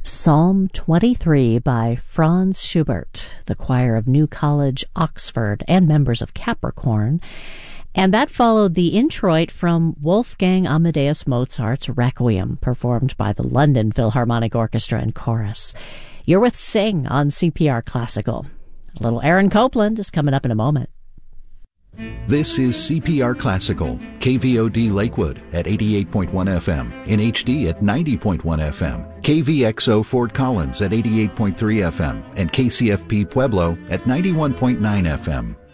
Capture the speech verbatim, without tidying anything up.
Psalm twenty-three by Franz Schubert, the choir of New College, Oxford, and members of Capricorn. And that followed the introit from Wolfgang Amadeus Mozart's Requiem, performed by the London Philharmonic Orchestra and Chorus. You're with Sing on C P R Classical. A little Aaron Copland is coming up in a moment. This is C P R Classical, K V O D Lakewood at eighty-eight point one F M, in H D at ninety point one F M, K V X O Fort Collins at eighty-eight point three F M, and K C F P Pueblo at ninety-one point nine F M.